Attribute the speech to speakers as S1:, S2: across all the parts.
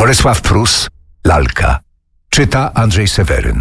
S1: Bolesław Prus, Lalka. Czyta Andrzej Seweryn.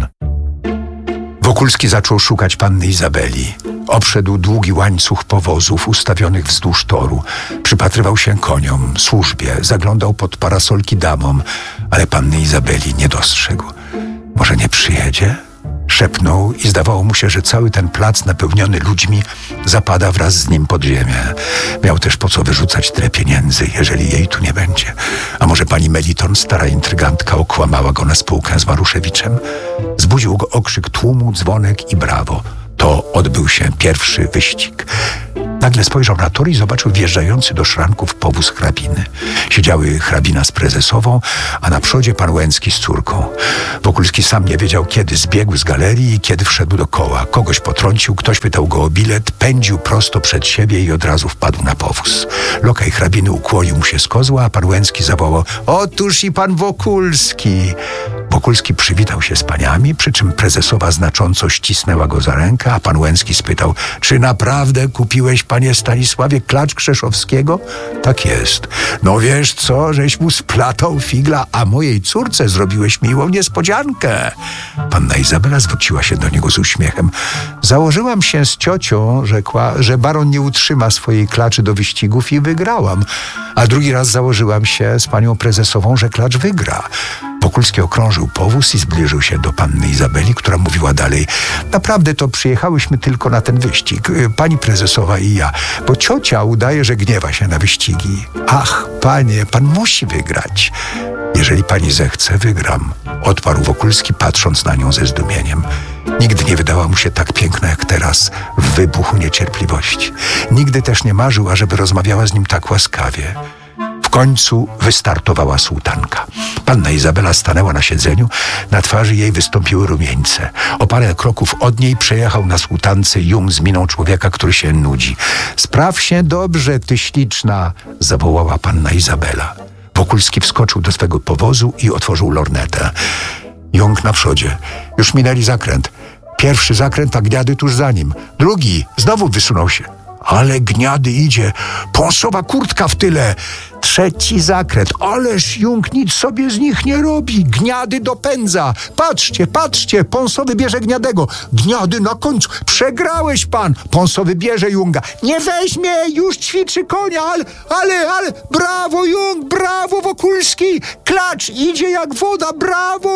S2: Wokulski zaczął szukać panny Izabeli. Obszedł długi łańcuch powozów ustawionych wzdłuż toru. Przypatrywał się koniom, służbie, zaglądał pod parasolki damom, ale panny Izabeli nie dostrzegł. Może nie przyjedzie? Szepnął i zdawało mu się, że cały ten plac napełniony ludźmi zapada wraz z nim pod ziemię. Miał też po co wyrzucać tyle pieniędzy, jeżeli jej tu nie będzie. A może pani Meliton, stara intrygantka, okłamała go na spółkę z Maruszewiczem? Zbudził go okrzyk tłumu, dzwonek i brawo. To odbył się pierwszy wyścig. Nagle spojrzał na tor i zobaczył wjeżdżający do szranków powóz hrabiny. Siedziały hrabina z prezesową, a na przodzie pan Łęcki z córką. Wokulski sam nie wiedział, kiedy zbiegł z galerii i kiedy wszedł do koła. Kogoś potrącił, ktoś pytał go o bilet, pędził prosto przed siebie i od razu wpadł na powóz. Lokaj hrabiny ukłonił mu się z kozła, a pan Łęcki zawołał: otóż i pan Wokulski! Wokulski przywitał się z paniami, przy czym prezesowa znacząco ścisnęła go za rękę, a pan Łęcki spytał: czy naprawdę kupiłeś, panie Stanisławie, klacz Krzeszowskiego? Tak jest. No wiesz co, żeś mu splatał figla, a mojej córce zrobiłeś miłą niespodziankę. Panna Izabela zwróciła się do niego z uśmiechem. Założyłam się z ciocią, rzekła, że baron nie utrzyma swojej klaczy do wyścigów i wygrałam. A drugi raz założyłam się z panią prezesową, że klacz wygra. Wokulski okrążył powóz i zbliżył się do panny Izabeli, która mówiła dalej: naprawdę to przyjechałyśmy tylko na ten wyścig, pani prezesowa i ja, bo ciocia udaje, że gniewa się na wyścigi. Ach, panie, pan musi wygrać. Jeżeli pani zechce, wygram, odparł Wokulski, patrząc na nią ze zdumieniem. Nigdy nie wydała mu się tak piękna jak teraz, w wybuchu niecierpliwości. Nigdy też nie marzył, ażeby rozmawiała z nim tak łaskawie. W końcu wystartowała sułtanka. Panna Izabela stanęła na siedzeniu, na twarzy jej wystąpiły rumieńce. O parę kroków od niej przejechał na sułtance Jung z miną człowieka, który się nudzi. Spraw się dobrze, ty śliczna, zawołała panna Izabela. Wokulski wskoczył do swego powozu i otworzył lornetę. Jung na przodzie. Już minęli zakręt. Pierwszy zakręt, a Gniady tuż za nim. Drugi znowu wysunął się. Ale Gniady idzie. Pąsowa kurtka w tyle. Trzeci zakręt. Ależ Jung nic sobie z nich nie robi. Gniady dopędza. Patrzcie, patrzcie. Pąsowy bierze Gniadego. Gniady na końcu. Przegrałeś pan. Pąsowy bierze Junga. Nie weźmie. Już ćwiczy konia. Ale. Brawo Jung. Brawo Wokulski. Klacz idzie jak woda. Brawo.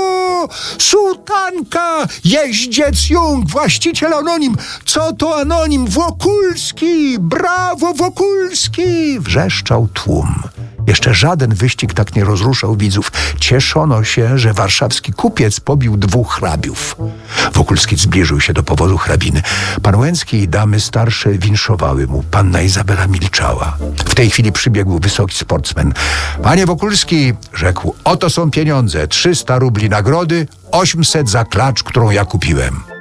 S2: Sułtanka. Jeździec Jung. Właściciel anonim. Co to anonim? Wokulski. Brawo Wokulski. Wrzeszczał tłum. Jeszcze żaden wyścig tak nie rozruszał widzów. Cieszono się, że warszawski kupiec pobił 2 hrabiów. Wokulski zbliżył się do powozu hrabiny. Pan Łęcki i damy starsze winszowały mu. Panna Izabela milczała. W tej chwili przybiegł wysoki sportsmen. Panie Wokulski, rzekł, oto są pieniądze. 300 rubli nagrody, 800 za klacz, którą ja kupiłem.